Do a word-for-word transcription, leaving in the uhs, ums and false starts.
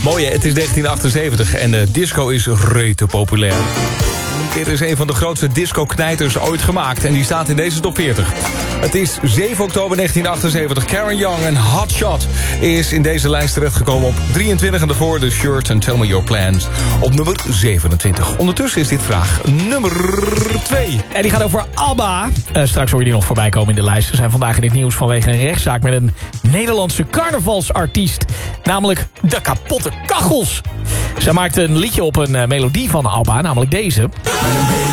Mooi hè, het is negentien achtenzeventig en de disco is rete populair. Dit is een van de grootste disco-knijters ooit gemaakt en die staat in deze top veertig. Het is zeven oktober negentien achtenzeventig. Karen Young en Hot Shot is in deze lijst terechtgekomen op drieëntwintig... en daarvoor The Shirt and Tell Me Your Plans op nummer zevenentwintig. Ondertussen is dit vraag nummer twee. En die gaat over ABBA. Uh, straks hoor je die nog voorbij komen in de lijst. Ze zijn vandaag in het nieuws vanwege een rechtszaak met een Nederlandse carnavalsartiest. Namelijk de Kapotte Kachels. Zij maakte een liedje op een uh, melodie van ABBA, namelijk deze.